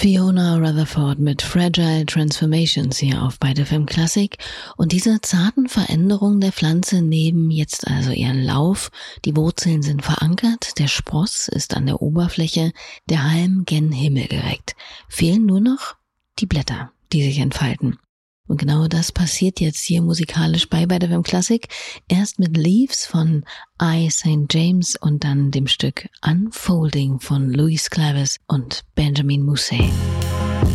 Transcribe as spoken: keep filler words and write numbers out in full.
Fiona Rutherford mit Fragile Transformations hier auf Byte F M Klassik, und diese zarten Veränderungen der Pflanze nehmen jetzt also ihren Lauf, die Wurzeln sind verankert, der Spross ist an der Oberfläche, der Halm gen Himmel gereckt. Fehlen nur noch die Blätter, die sich entfalten. Und genau das passiert jetzt hier musikalisch bei Byte F M Klassik, erst mit Leaves von I. Saint James und dann dem Stück Unfolding von Luis Cleaves und Benjamin Mousset.